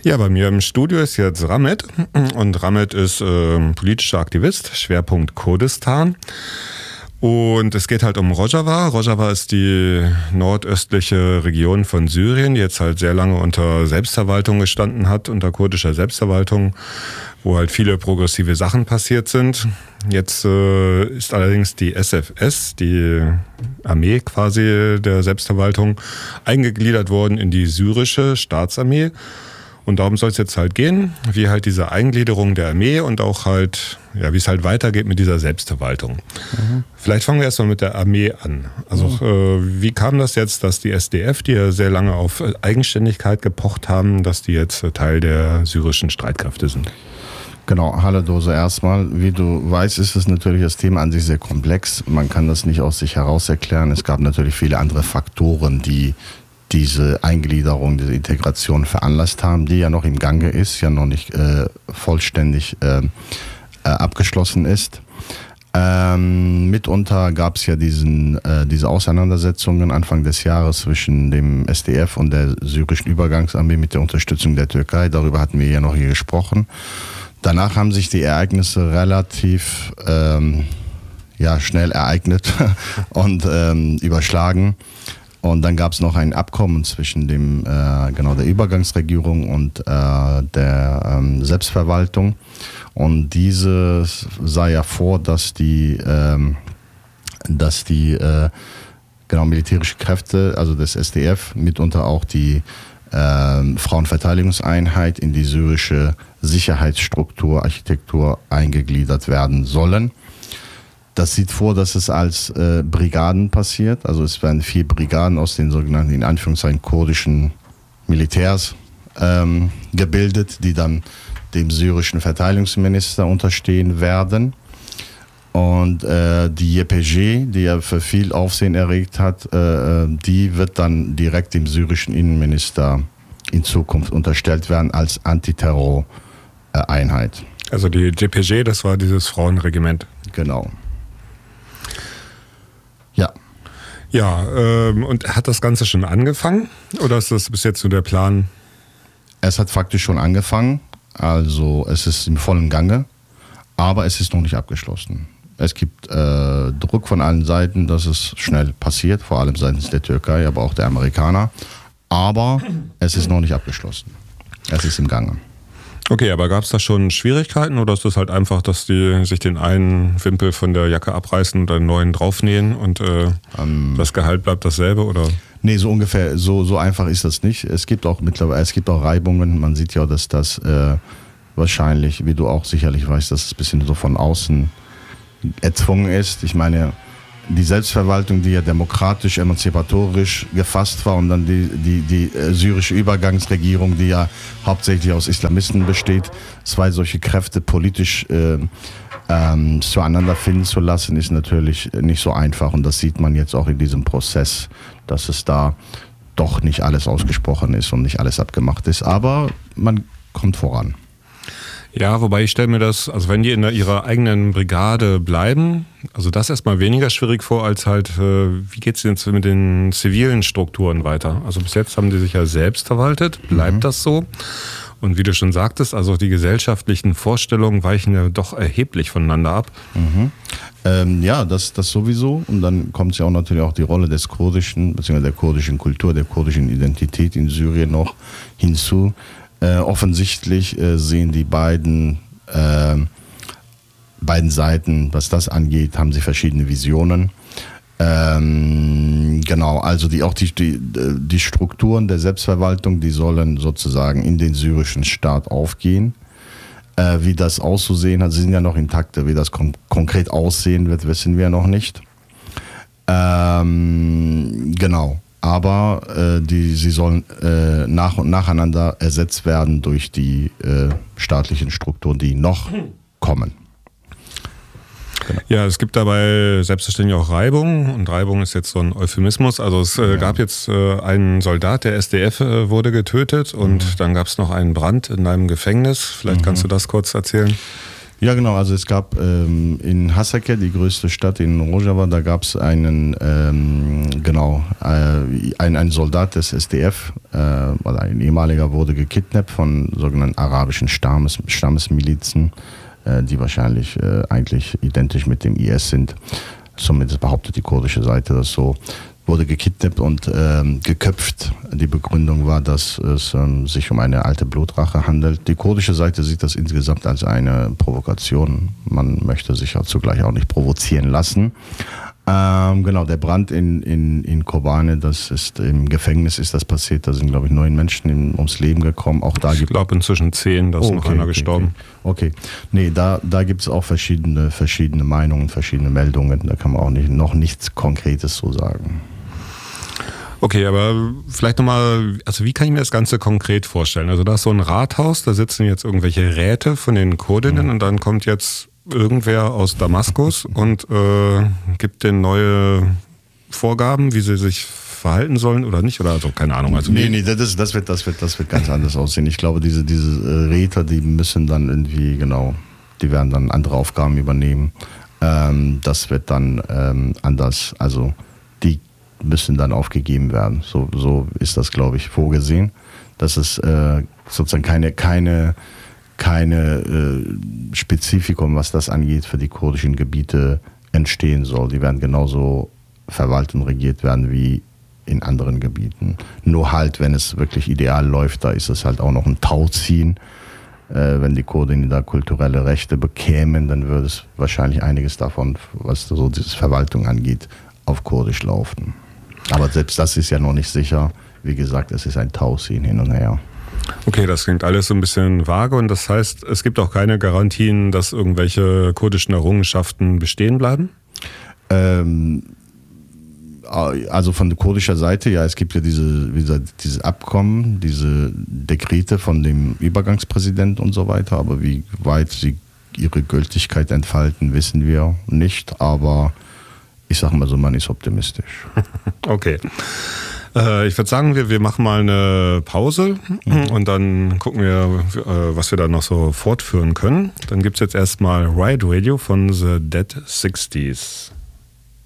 Ja, bei mir im Studio ist jetzt Ramed und Ramed ist politischer Aktivist, Schwerpunkt Kurdistan. Und es geht halt um Rojava. Rojava ist die nordöstliche Region von Syrien, die jetzt halt sehr lange unter Selbstverwaltung gestanden hat, unter kurdischer Selbstverwaltung, wo halt viele progressive Sachen passiert sind. Jetzt ist allerdings die SFS, die Armee quasi der Selbstverwaltung, eingegliedert worden in die syrische Staatsarmee. Und darum soll es jetzt halt gehen, wie halt diese Eingliederung der Armee und auch halt, ja, wie es halt weitergeht mit dieser Selbstverwaltung. Vielleicht fangen wir erstmal mit der Armee an. Also wie kam das jetzt, dass die SDF, die ja sehr lange auf Eigenständigkeit gepocht haben, dass die jetzt Teil der syrischen Streitkräfte sind? Genau, hallo Dose erstmal. Wie du weißt, ist es natürlich das Thema an sich sehr komplex. Man kann das nicht aus sich heraus erklären. Es gab natürlich viele andere Faktoren, die diese Eingliederung, diese Integration veranlasst haben, die ja noch im Gange ist, ja noch nicht vollständig abgeschlossen ist. Mitunter gab es ja diese Auseinandersetzungen Anfang des Jahres zwischen dem SDF und der syrischen Übergangsarmee mit der Unterstützung der Türkei. Darüber hatten wir ja noch hier gesprochen. Danach haben sich die Ereignisse relativ schnell ereignet und überschlagen. Und dann gab es noch ein Abkommen zwischen der Übergangsregierung und der Selbstverwaltung. Und diese sah ja vor, dass die militärische Kräfte, also des SDF, mitunter auch die Frauenverteidigungseinheit in die syrische Sicherheitsstruktur, Architektur eingegliedert werden sollen. Das sieht vor, dass es als Brigaden passiert. Also es werden 4 Brigaden aus den sogenannten, in Anführungszeichen, kurdischen Militärs gebildet, die dann dem syrischen Verteidigungsminister unterstehen werden. Und die YPG, die ja für viel Aufsehen erregt hat, die wird dann direkt dem syrischen Innenminister in Zukunft unterstellt werden als Antiterror-Einheit. Also die YPG, das war dieses Frauenregiment. Genau. Ja, und hat das Ganze schon angefangen oder ist das bis jetzt nur der Plan? Es hat faktisch schon angefangen, also es ist im vollen Gange, aber es ist noch nicht abgeschlossen. Es gibt Druck von allen Seiten, dass es schnell passiert, vor allem seitens der Türkei, aber auch der Amerikaner. Aber es ist noch nicht abgeschlossen. Es ist im Gange. Okay, aber gab es da schon Schwierigkeiten oder ist das halt einfach, dass die sich den einen Wimpel von der Jacke abreißen und einen neuen draufnähen und das Gehalt bleibt dasselbe, oder? Nee, so ungefähr, so einfach ist das nicht. Es gibt auch Reibungen. Man sieht ja, dass das wahrscheinlich, wie du auch sicherlich weißt, dass es ein bisschen so von außen erzwungen ist. Ich meine, die Selbstverwaltung, die ja demokratisch, emanzipatorisch gefasst war, und dann die syrische Übergangsregierung, die ja hauptsächlich aus Islamisten besteht, 2 solche Kräfte politisch zueinander finden zu lassen, ist natürlich nicht so einfach. Und das sieht man jetzt auch in diesem Prozess, dass es da doch nicht alles ausgesprochen ist und nicht alles abgemacht ist. Aber man kommt voran. Ja, wobei ich stelle mir das, also wenn die in ihrer eigenen Brigade bleiben, also das erstmal weniger schwierig vor, als halt, wie geht es jetzt mit den zivilen Strukturen weiter? Also bis jetzt haben die sich ja selbst verwaltet, bleibt das so? Und wie du schon sagtest, also die gesellschaftlichen Vorstellungen weichen ja doch erheblich voneinander ab. Ja, das sowieso. Und dann kommt ja auch natürlich auch die Rolle des kurdischen, beziehungsweise der kurdischen Kultur, der kurdischen Identität in Syrien noch hinzu. Offensichtlich sehen die beiden Seiten, was das angeht, haben sie verschiedene Visionen. Genau, also die Strukturen der Selbstverwaltung, die sollen sozusagen in den syrischen Staat aufgehen. Wie das auszusehen hat, sie sind ja noch intakt. Wie das konkret aussehen wird, wissen wir noch nicht. Genau. Aber sie sollen nach und nacheinander ersetzt werden durch die staatlichen Strukturen, die noch kommen. Genau. Ja, es gibt dabei selbstverständlich auch Reibung, und Reibung ist jetzt so ein Euphemismus. Also es gab jetzt einen Soldat, der SDF wurde getötet, und dann gab es noch einen Brand in einem Gefängnis. Vielleicht kannst du das kurz erzählen. Ja, genau. Also es gab in Hasake, die größte Stadt in Rojava, da gab es einen Soldat des SDF, oder ein ehemaliger, wurde gekidnappt von sogenannten arabischen Stammesmilizen, die wahrscheinlich eigentlich identisch mit dem IS sind. Zumindest behauptet die kurdische Seite das so. Wurde gekidnappt und geköpft. Die Begründung war, dass es sich um eine alte Blutrache handelt. Die kurdische Seite sieht das insgesamt als eine Provokation. Man möchte sich ja zugleich auch nicht provozieren lassen. Genau, der Brand in Kobane, das ist im Gefängnis ist das passiert. Da sind, glaube ich, 9 Menschen ums Leben gekommen. Auch da ich glaube inzwischen 10, da ist noch einer gestorben. Okay. Nee, da gibt es auch verschiedene Meinungen, verschiedene Meldungen. Da kann man auch noch nichts Konkretes so sagen. Okay, aber vielleicht nochmal, also wie kann ich mir das Ganze konkret vorstellen? Also da ist so ein Rathaus, da sitzen jetzt irgendwelche Räte von den Kurdinnen und dann kommt jetzt irgendwer aus Damaskus und gibt denen neue Vorgaben, wie sie sich verhalten sollen oder nicht? Oder also keine Ahnung. Also nee, das wird ganz anders aussehen. Ich glaube, diese Räte, die müssen dann irgendwie, genau, die werden dann andere Aufgaben übernehmen. Das wird dann anders, also die müssen dann aufgegeben werden. So ist das, glaube ich, vorgesehen. Dass es sozusagen keine Spezifikum, was das angeht, für die kurdischen Gebiete entstehen soll. Die werden genauso verwaltet und regiert werden wie in anderen Gebieten. Nur halt, wenn es wirklich ideal läuft, da ist es halt auch noch ein Tauziehen. Wenn die Kurden da kulturelle Rechte bekämen, dann würde es wahrscheinlich einiges davon, was so diese Verwaltung angeht, auf Kurdisch laufen. Aber selbst das ist ja noch nicht sicher. Wie gesagt, es ist ein Tauziehen hin und her. Okay, das klingt alles so ein bisschen vage und das heißt, es gibt auch keine Garantien, dass irgendwelche kurdischen Errungenschaften bestehen bleiben? Also von der kurdischen Seite, ja, es gibt ja diese Abkommen, diese Dekrete von dem Übergangspräsidenten und so weiter, aber wie weit sie ihre Gültigkeit entfalten, wissen wir nicht, aber ich sage mal so, man ist optimistisch. Okay. Ich würde sagen, wir machen mal eine Pause und dann gucken wir, was wir da noch so fortführen können. Dann gibt es jetzt erstmal Riot Radio von The Dead 60s.